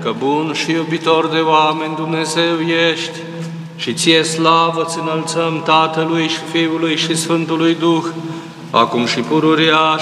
că bun și iubitor de oameni Dumnezeu ești și ție slavă ți înălțăm Tatălui și Fiului și Sfântului Duh, acum și pururea